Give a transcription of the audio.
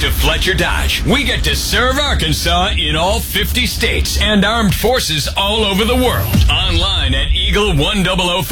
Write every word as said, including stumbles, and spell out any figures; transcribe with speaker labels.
Speaker 1: to Fletcher Dodge. We get to serve Arkansas in all fifty states and armed forces all over the world. Online at Eagle one thousand